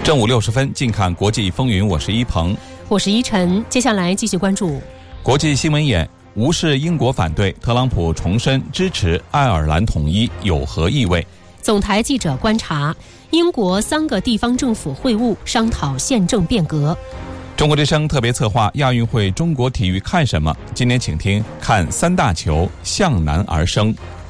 正午60分，近看国际风云，我是一鹏， 我是依晨。接下来继续关注国际新闻眼。无视英国反对，特朗普重申支持爱尔兰统一有何意味？ 总台记者观察，英国3个地方政府会晤，商讨宪政变革。 中国之声特别策划亚运会中国体育看什么？今年请听看3大球向南而生。